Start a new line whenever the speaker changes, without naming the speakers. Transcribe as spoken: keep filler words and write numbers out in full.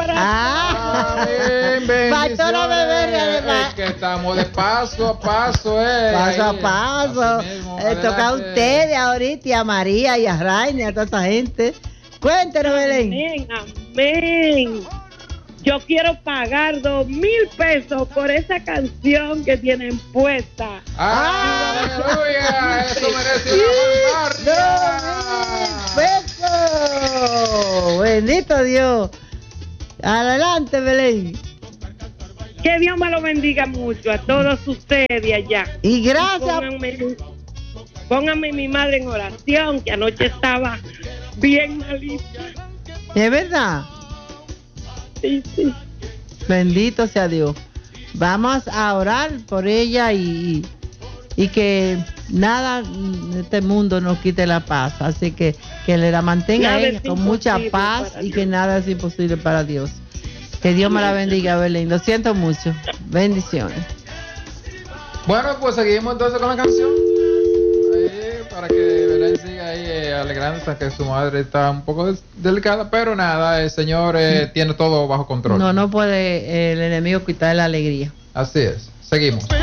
para
Ah, faltó la bebé, además.
Es que estamos de paso a paso, eh.
Paso a
Ahí,
paso.
mismo,
Eh, toca a ustedes ahorita, y a María, y a Rainer, a toda esa gente. Cuéntenos, Belén.
Amén, amén. Yo quiero pagar dos mil pesos por esa canción que tienen puesta.
¡Ah, aleluya! Eso merece una fanfarria.
¡Beso! ¡Bendito Dios! Adelante, Belén.
Que Dios me lo bendiga mucho a todos ustedes allá.
Y gracias.
Y pónganme, pónganme mi madre en oración, que anoche estaba bien malita.
¿Es verdad?
Sí, sí.
Bendito sea Dios. Vamos a orar por ella y, y que nada en este mundo nos quite la paz. Así que que le la mantenga
Nada
a ella
es
con mucha
imposible
paz
para
y
Dios.
que nada es imposible para Dios. Que Dios me la bendiga, Belén. Lo siento mucho. Bendiciones.
Bueno, pues seguimos entonces con la canción. Ahí, para que Belén siga ahí eh, alegrándose, que su madre está un poco des- delicada, pero nada, el Señor eh, tiene todo bajo control.
No, no puede eh, el enemigo quitar la alegría.
Así es. Seguimos.